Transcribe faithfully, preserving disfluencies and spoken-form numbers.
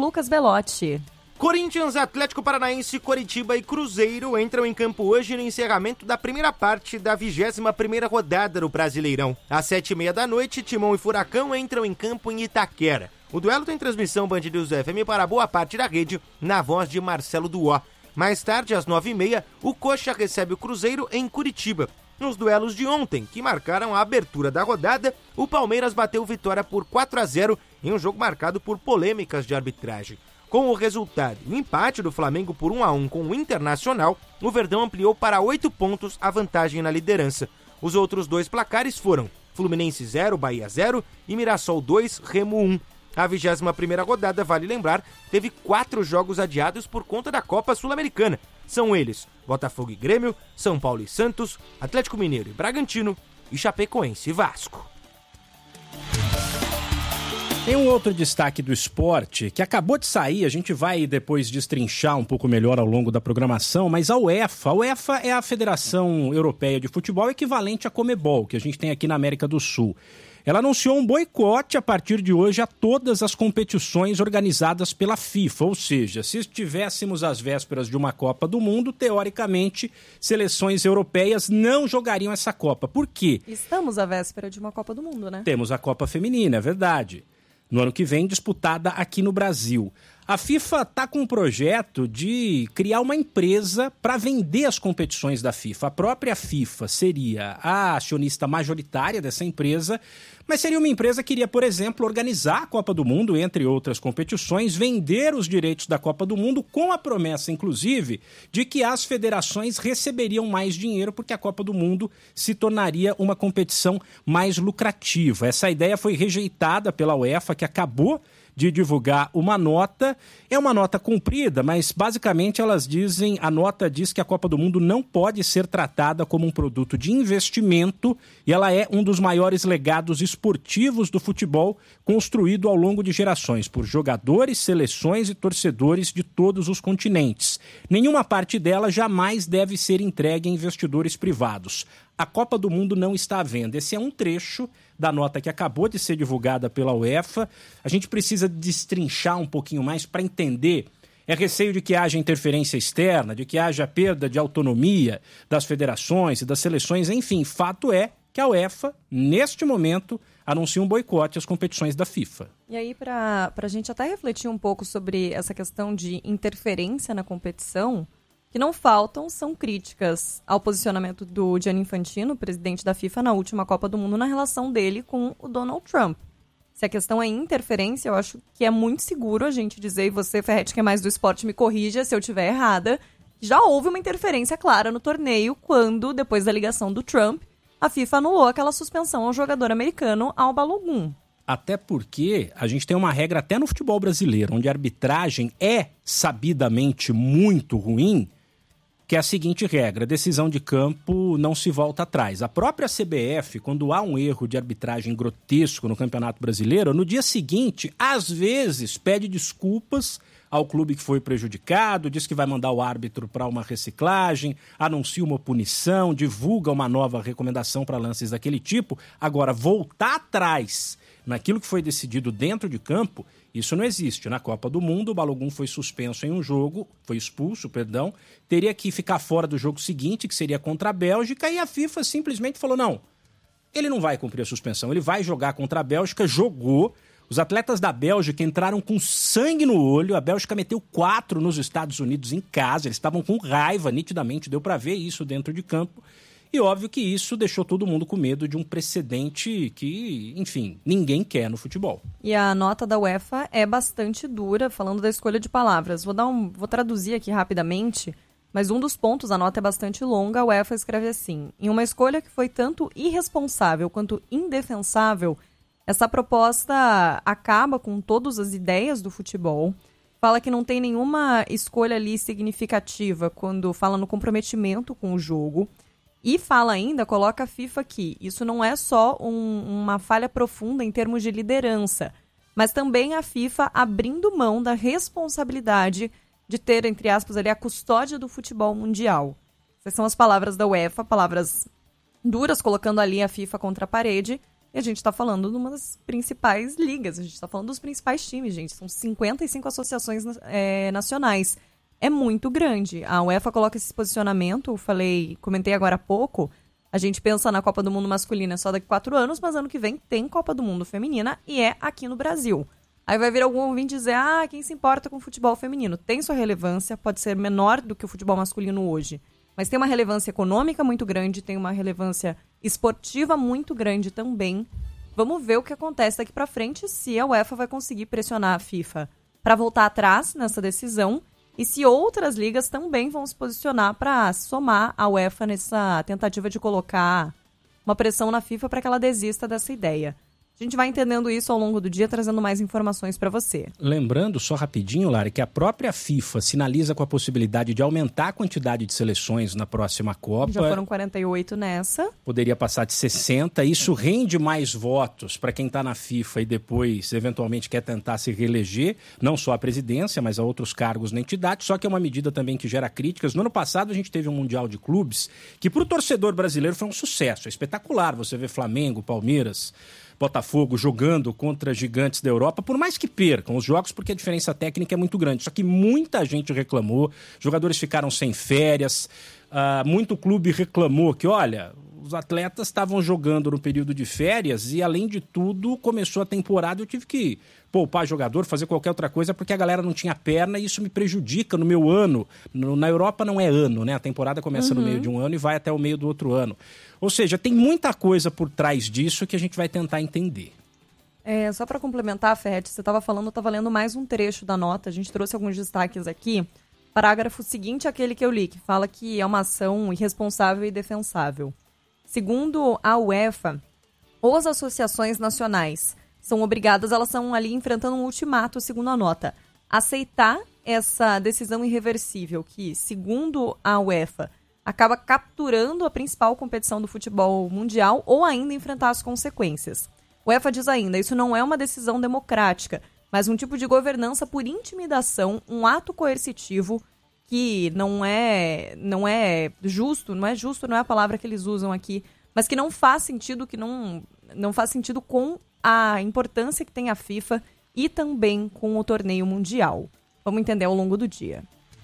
Lucas Belotti. Corinthians, Atlético Paranaense, Coritiba e Cruzeiro entram em campo hoje no encerramento da primeira parte da vigésima primeira rodada do Brasileirão. Às sete e meia da noite, Timão e Furacão entram em campo em Itaquera. O duelo tem transmissão Band News F M para boa parte da rede, na voz de Marcelo Duó. Mais tarde, às nove e meia, o Coxa recebe o Cruzeiro em Curitiba. Nos duelos de ontem, que marcaram a abertura da rodada, o Palmeiras bateu vitória por quatro a zero em um jogo marcado por polêmicas de arbitragem. Com o resultado e o empate do Flamengo por um a um com o Internacional, o Verdão ampliou para oito pontos a vantagem na liderança. Os outros dois placares foram Fluminense zero, Bahia zero e Mirassol dois, Remo um. A vigésima primeira rodada, vale lembrar, teve quatro jogos adiados por conta da Copa Sul-Americana. São eles Botafogo e Grêmio, São Paulo e Santos, Atlético Mineiro e Bragantino e Chapecoense e Vasco. Tem um outro destaque do esporte que acabou de sair, a gente vai depois destrinchar um pouco melhor ao longo da programação, mas a UEFA, a UEFA é a Federação Europeia de Futebol equivalente à Comebol, que a gente tem aqui na América do Sul. Ela anunciou um boicote a partir de hoje a todas as competições organizadas pela FIFA, ou seja, se estivéssemos às vésperas de uma Copa do Mundo, teoricamente, seleções europeias não jogariam essa Copa. Por quê? Estamos à véspera de uma Copa do Mundo, né? Temos a Copa Feminina, é verdade. No ano que vem, disputada aqui no Brasil. A FIFA está com um projeto de criar uma empresa para vender as competições da FIFA. A própria FIFA seria a acionista majoritária dessa empresa, mas seria uma empresa que iria, por exemplo, organizar a Copa do Mundo, entre outras competições, vender os direitos da Copa do Mundo, com a promessa, inclusive, de que as federações receberiam mais dinheiro porque a Copa do Mundo se tornaria uma competição mais lucrativa. Essa ideia foi rejeitada pela UEFA, que acabou de divulgar uma nota. É uma nota comprida, mas basicamente elas dizem, a nota diz que a Copa do Mundo não pode ser tratada como um produto de investimento e ela é um dos maiores legados esportivos do futebol construído ao longo de gerações por jogadores, seleções e torcedores de todos os continentes. Nenhuma parte dela jamais deve ser entregue a investidores privados. A Copa do Mundo não está à venda. Esse é um trecho da nota que acabou de ser divulgada pela UEFA. A gente precisa destrinchar um pouquinho mais para entender. É receio de que haja interferência externa, de que haja perda de autonomia das federações e das seleções. Enfim, fato é que a UEFA, neste momento, anuncia um boicote às competições da FIFA. E aí, para a gente até refletir um pouco sobre essa questão de interferência na competição, que não faltam são críticas ao posicionamento do Gianni Infantino, presidente da FIFA, na última Copa do Mundo, na relação dele com o Donald Trump. Se a questão é interferência, eu acho que é muito seguro a gente dizer, e você, Ferretti, que é mais do esporte, me corrija se eu estiver errada, já houve uma interferência clara no torneio quando, depois da ligação do Trump, a FIFA anulou aquela suspensão ao jogador americano Alba Logum. Até porque a gente tem uma regra até no futebol brasileiro, onde a arbitragem é sabidamente muito ruim, que é a seguinte regra: decisão de campo não se volta atrás. A própria C B F, quando há um erro de arbitragem grotesco no Campeonato Brasileiro, no dia seguinte, às vezes, pede desculpas ao clube que foi prejudicado, diz que vai mandar o árbitro para uma reciclagem, anuncia uma punição, divulga uma nova recomendação para lances daquele tipo. Agora, voltar atrás naquilo que foi decidido dentro de campo, isso não existe. Na Copa do Mundo, o Balogun foi suspenso em um jogo, foi expulso, perdão, teria que ficar fora do jogo seguinte, que seria contra a Bélgica, e a FIFA simplesmente falou, não, ele não vai cumprir a suspensão, ele vai jogar contra a Bélgica, jogou. Os atletas da Bélgica entraram com sangue no olho, a Bélgica meteu quatro nos Estados Unidos em casa, eles estavam com raiva, nitidamente, deu para ver isso dentro de campo. E óbvio que isso deixou todo mundo com medo de um precedente que, enfim, ninguém quer no futebol. E a nota da UEFA é bastante dura, falando da escolha de palavras. Vou, dar um, vou traduzir aqui rapidamente, mas um dos pontos, a nota é bastante longa, a UEFA escreve assim: em uma escolha que foi tanto irresponsável quanto indefensável, essa proposta acaba com todas as ideias do futebol. Fala que não tem nenhuma escolha ali significativa quando fala no comprometimento com o jogo. E fala ainda, coloca a FIFA aqui, isso não é só um, uma falha profunda em termos de liderança, mas também a FIFA abrindo mão da responsabilidade de ter, entre aspas, ali, a custódia do futebol mundial. Essas são as palavras da UEFA, palavras duras, colocando ali a FIFA contra a parede. E a gente está falando de uma das principais ligas, a gente está falando dos principais times, gente. São cinquenta e cinco associações é, nacionais. É muito grande. A UEFA coloca esse posicionamento, eu falei, comentei agora há pouco, a gente pensa na Copa do Mundo masculina só daqui a quatro anos, mas ano que vem tem Copa do Mundo feminina e é aqui no Brasil. Aí vai vir algum ouvinte dizer, ah, quem se importa com o futebol feminino? Tem sua relevância, pode ser menor do que o futebol masculino hoje, mas tem uma relevância econômica muito grande, tem uma relevância esportiva muito grande também. Vamos ver o que acontece daqui pra frente, se a UEFA vai conseguir pressionar a FIFA para voltar atrás nessa decisão e se outras ligas também vão se posicionar para somar a UEFA nessa tentativa de colocar uma pressão na FIFA para que ela desista dessa ideia. A gente vai entendendo isso ao longo do dia, trazendo mais informações para você. Lembrando, só rapidinho, Lari, que a própria FIFA sinaliza com a possibilidade de aumentar a quantidade de seleções na próxima Copa. Já foram quarenta e oito nessa. Poderia passar de sessenta. Isso rende mais votos para quem está na FIFA e depois, eventualmente, quer tentar se reeleger, não só a presidência, mas a outros cargos na entidade. Só que é uma medida também que gera críticas. No ano passado, a gente teve um Mundial de Clubes que, para o torcedor brasileiro, foi um sucesso. É espetacular você ver Flamengo, Palmeiras, Botafogo jogando contra gigantes da Europa, por mais que percam os jogos, porque a diferença técnica é muito grande. Só que muita gente reclamou, jogadores ficaram sem férias, uh, muito clube reclamou que, olha, os atletas estavam jogando no período de férias e, além de tudo, começou a temporada e eu tive que poupar jogador, fazer qualquer outra coisa, porque a galera não tinha perna e isso me prejudica no meu ano. No, na Europa não é ano, né? A temporada começa uhum. no meio de um ano e vai até o meio do outro ano. Ou seja, tem muita coisa por trás disso que a gente vai tentar entender. É, só para complementar, Fed, você estava falando, eu estava lendo mais um trecho da nota, a gente trouxe alguns destaques aqui. Parágrafo seguinte, aquele que eu li, que fala que é uma ação irresponsável e defensável. Segundo a UEFA, ou as associações nacionais são obrigadas, elas estão ali enfrentando um ultimato, segundo a nota, aceitar essa decisão irreversível que, segundo a UEFA, acaba capturando a principal competição do futebol mundial ou ainda enfrentar as consequências. O UEFA diz ainda, isso não é uma decisão democrática, mas um tipo de governança por intimidação, um ato coercitivo que não é, não é justo, não é justo, não é a palavra que eles usam aqui, mas que não faz sentido, que não, não faz sentido com a importância que tem a FIFA e também com o torneio mundial. Vamos entender ao longo do dia.